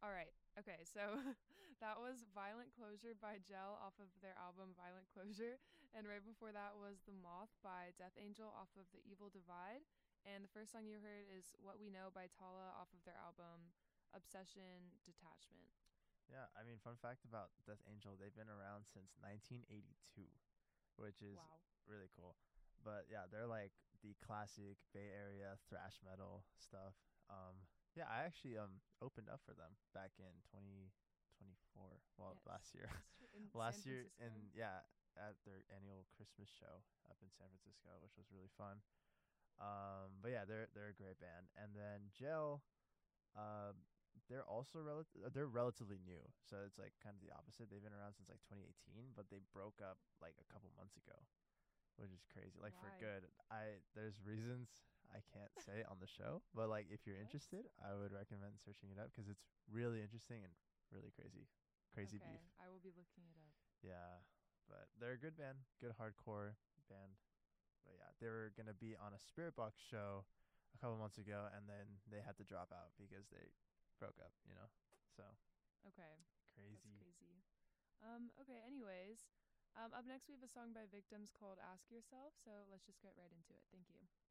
All right. Okay, so that was Violent Closure by Gel off of their album Violent Closure. And right before that was The Moth by Death Angel off of The Evil Divide. And the first song you heard is What We Know by Tala off of their album Obsession Detachment. Yeah, I mean, fun fact about Death Angel, they've been around since 1982, which is Wow. really cool. But yeah, they're like the classic Bay Area thrash metal stuff. Yeah, I actually opened up for them back in 2024. Well, Yes. last year. That's true. In San Last year Francisco? and yeah, at their annual Christmas show up in San Francisco, which was really fun. But yeah, they're a great band. And then Gel, um, they're relatively new, so it's like kind of the opposite. They've been around since like 2018, but they broke up like a couple months ago, which is crazy. Like for Why? good. I There's reasons I can't say on the show, but like if you're What? interested, I would recommend searching it up because it's really interesting and really crazy. Crazy Okay, beef. I will be looking it up. Yeah, but they're a good band, good hardcore band. But yeah, they were gonna be on a Spirit Box show a couple months ago, and then they had to drop out because they broke up. So Okay, that's crazy. crazy. Okay, anyways. Up next we have a song by Victims called Ask Yourself, so let's just get right into it. Thank you.